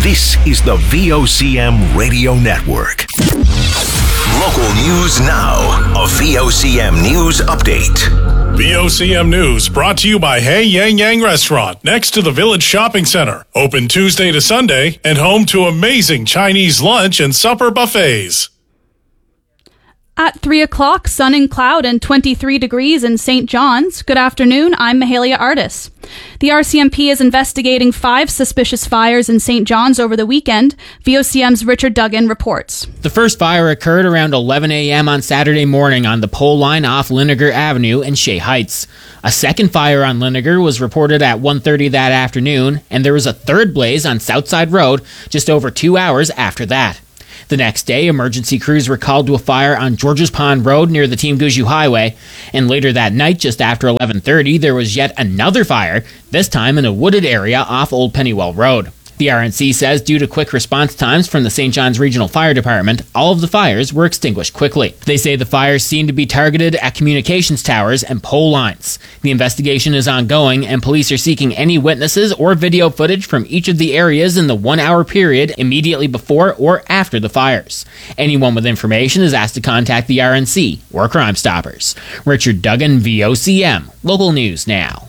This is the VOCM Radio Network. Local news now. A VOCM News Update. VOCM News brought to you by Hey Yang Yang Restaurant next to the Village Shopping Center. Open Tuesday to Sunday and home to amazing Chinese lunch and supper buffets. At 3 o'clock, sun and cloud and 23 degrees in St. John's. Good afternoon, I'm Mahalia Artis. The RCMP is investigating 5 suspicious fires in St. John's over the weekend. VOCM's Richard Duggan reports. The first fire occurred around 11 a.m. on Saturday morning on the pole line off Linniger Avenue in Shea Heights. A second fire on Linniger was reported at 1:30 that afternoon, and there was a third blaze on Southside Road just over 2 hours after that. The next day, emergency crews were called to a fire on Georges Pond Road near the Team Guju Highway, and later that night, just after 11:30, there was yet another fire, this time in a wooded area off Old Pennywell Road. The RNC says due to quick response times from the St. John's Regional Fire Department, all of the fires were extinguished quickly. They say the fires seem to be targeted at communications towers and pole lines. The investigation is ongoing, and police are seeking any witnesses or video footage from each of the areas in the 1 hour period immediately before or after the fires. Anyone with information is asked to contact the RNC or Crime Stoppers. Richard Duggan, VOCM. Local news now.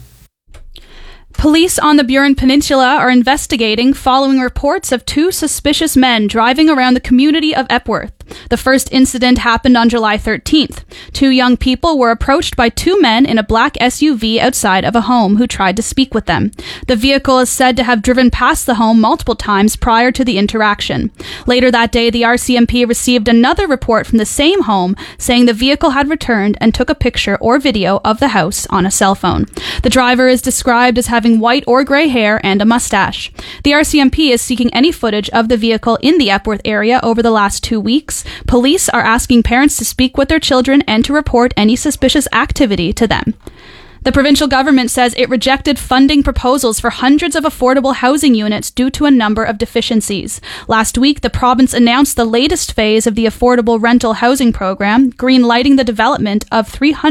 Police on the Burin Peninsula are investigating following reports of 2 suspicious men driving around the community of Epworth. The first incident happened on July 13th. 2 young people were approached by 2 men in a black SUV outside of a home who tried to speak with them. The vehicle is said to have driven past the home multiple times prior to the interaction. Later that day, the RCMP received another report from the same home saying the vehicle had returned and took a picture or video of the house on a cell phone. The driver is described as having white or gray hair and a mustache. The RCMP is seeking any footage of the vehicle in the Epworth area over the last 2 weeks. Police are asking parents to speak with their children and to report any suspicious activity to them. The provincial government says it rejected funding proposals for hundreds of affordable housing units due to a number of deficiencies. Last week, the province announced the latest phase of the affordable rental housing program, green-lighting the development of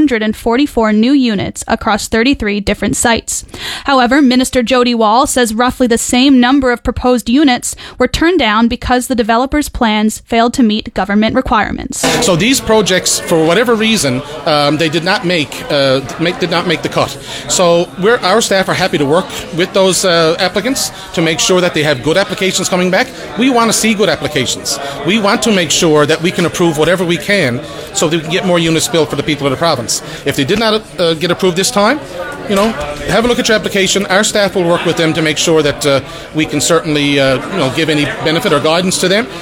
344 new units across 33 different sites. However, Minister Jody Wall says roughly the same number of proposed units were turned down because the developers' plans failed to meet government requirements. So these projects, for whatever reason, they did not make the cut. So our staff are happy to work with those applicants to make sure that they have good applications coming back. We want to see good applications. We want to make sure that we can approve whatever we can so that we can get more units built for the people of the province. If they did not get approved this time, have a look at your application. Our staff will work with them to make sure that we can certainly give any benefit or guidance to them.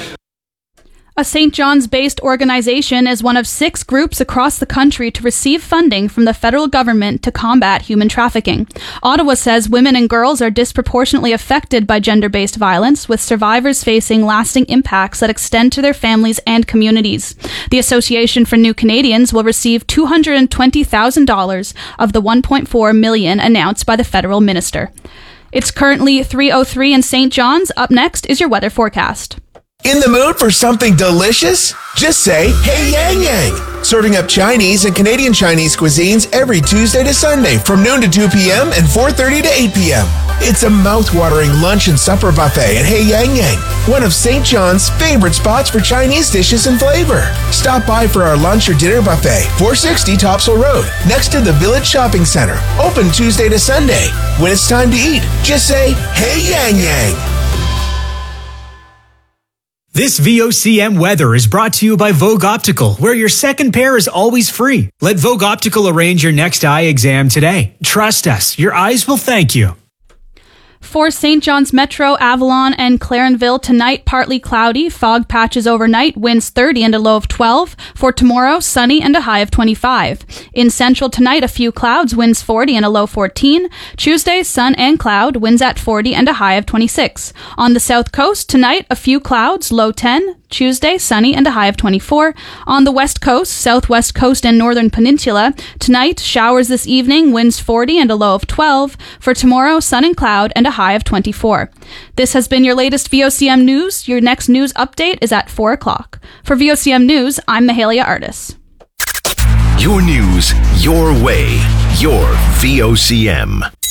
A St. John's-based organization is one of 6 groups across the country to receive funding from the federal government to combat human trafficking. Ottawa says women and girls are disproportionately affected by gender-based violence, with survivors facing lasting impacts that extend to their families and communities. The Association for New Canadians will receive $220,000 of the $1.4 million announced by the federal minister. It's currently 3:03 in St. John's. Up next is your weather forecast. In the mood for something delicious? Just say, Hey Yang Yang! Serving up Chinese and Canadian Chinese cuisines every Tuesday to Sunday from noon to 2 p.m. and 4:30 to 8 p.m. It's a mouth-watering lunch and supper buffet at Hey Yang Yang, one of St. John's favorite spots for Chinese dishes and flavor. Stop by for our lunch or dinner buffet, 460 Topsail Road, next to the Village Shopping Center. Open Tuesday to Sunday. When it's time to eat, just say, Hey Yang Yang! This VOCM weather is brought to you by Vogue Optical, where your second pair is always free. Let Vogue Optical arrange your next eye exam today. Trust us, your eyes will thank you. For St. John's Metro, Avalon, and Clarenville, tonight partly cloudy, fog patches overnight, winds 30 and a low of 12. For tomorrow, sunny and a high of 25. In Central tonight, a few clouds, winds 40 and a low 14. Tuesday, sun and cloud, winds at 40 and a high of 26. On the South Coast, tonight, a few clouds, low 10. Tuesday, sunny and a high of 24. On the West Coast, Southwest Coast, and Northern Peninsula, tonight, showers this evening, winds 40 and a low of 12. For tomorrow, sun and cloud and a high of 24. This has been your latest VOCM News. Your next news update is at 4 o'clock. For VOCM News, I'm Mahalia Artis. Your news, your way, your VOCM.